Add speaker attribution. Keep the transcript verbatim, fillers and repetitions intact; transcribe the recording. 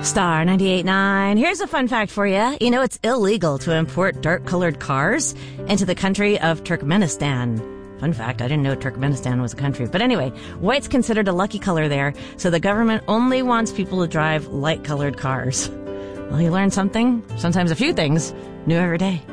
Speaker 1: Star ninety-eight point nine. Here's a fun fact for you. You know, it's illegal to import dark-colored cars into the country of Turkmenistan. Fun fact, I didn't know Turkmenistan was a country. But anyway, white's considered a lucky color there, so the government only wants people to drive light-colored cars. Well, you learn something, sometimes a few things, new every day.